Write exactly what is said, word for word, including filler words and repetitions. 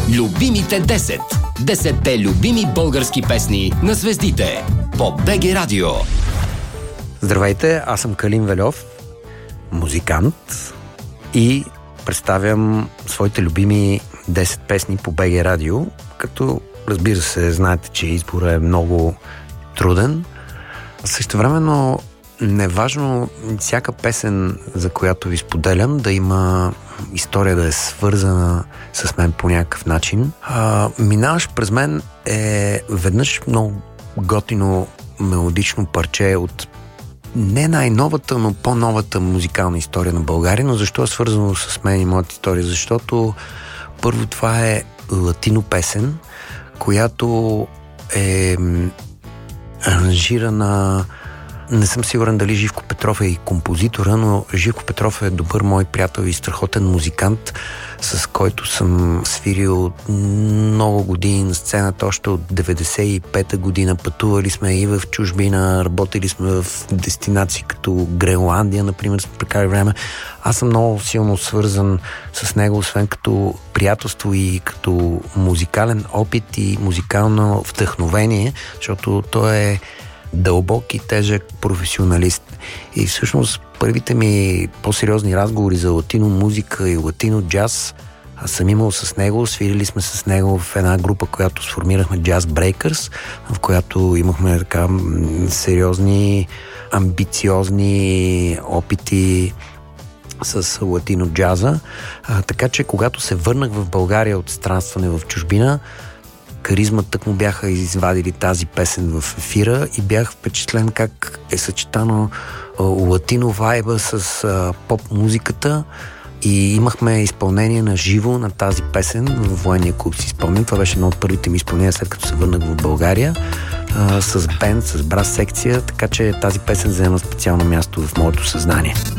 Любимите десет. Десетте любими български песни на звездите по БГ Радио. Здравейте, аз съм Калин Вельов, музикант, и представям своите любими десет песни по БГ Радио, като разбира се, знаете, че изборът е много труден. Същевременно не е важно всяка песен, за която ви споделям, да има история, да е свързана с мен по някакъв начин. А, минаваш през мен е веднъж много готино мелодично парче от не най-новата, но по-новата музикална история на България. Но защо е свързано с мен и моята история? Защото първо това е латино песен, която е аранжирана. Не съм сигурен дали Живко Петров е и композитора, но Живко Петров е добър мой приятел и страхотен музикант, с който съм свирил много години на сцената, още от деветдесет и пета година. Пътували сме и в чужбина, работили сме в дестинации като Гренландия, например, сме прекарали време. Аз съм много силно свързан с него, освен като приятелство и като музикален опит и музикално вдъхновение, защото той е дълбок и тежък професионалист. И всъщност първите ми по-сериозни разговори за латино музика и латино джаз аз съм имал с него. Свирили сме с него в една група, която сформирахме Jazz Breakers, в която имахме така сериозни, амбициозни опити с латино джаза. А, така че когато се върнах в България от странстване в чужбина, Каризмата му бяха извадили тази песен в ефира и бях впечатлен как е съчетано а, латино вайба с а, поп музиката, и имахме изпълнение на живо на тази песен в Военния клуб, си спомням. Това беше едно от първите ми изпълнения, след като се върнах в България, а, с бенд, с брас секция, така че тази песен заема специално място в моето съзнание.